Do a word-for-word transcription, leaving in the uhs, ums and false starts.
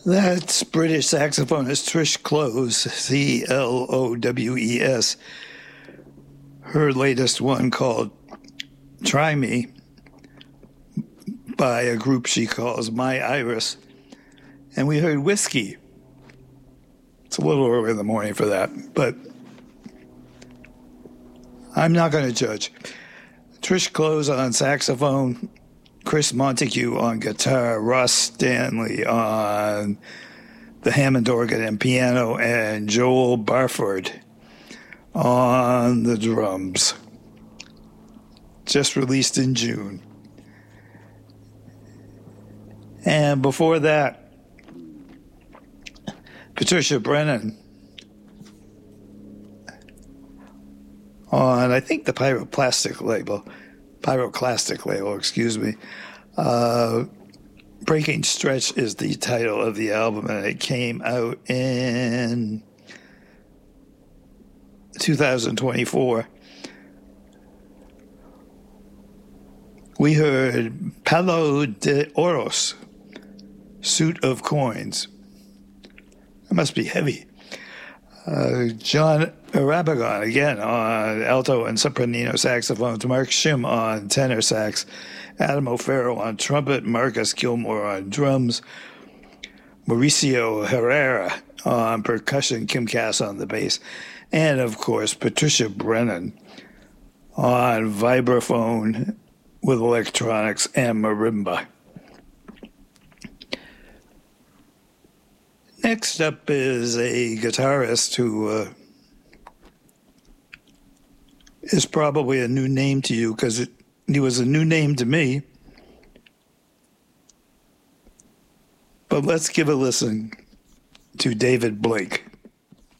That's British saxophonist Trish Clowes, C L O W E S. Her latest one called Try Me by a group she calls My Iris. And we heard Whiskey. It's a little early in the morning for that, but I'm not going to judge. Trish Clowes on saxophone, Chris Montague on guitar, Ross Stanley on the Hammond organ and piano, and Joel Barford on the drums. Just released in June. And before that, Patricia Brennan on, I think, the Pyroclastic label. Pyroclastic label, excuse me. Uh, Breaking Stretch is the title of the album, and it came out in two thousand twenty-four. We heard Palo de Oros, Suit of Coins. That must be heavy. Uh, John Arabagon, again, on alto and soprano saxophones. Mark Shim on tenor sax. Adam O'Farrell on trumpet. Marcus Gilmore on drums. Mauricio Herrera on percussion. Kim Cass on the bass. And, of course, Patricia Brennan on vibraphone with electronics and marimba. Next up is a guitarist who uh, is probably a new name to you because he was a new name to me. But let's give a listen to David Blake.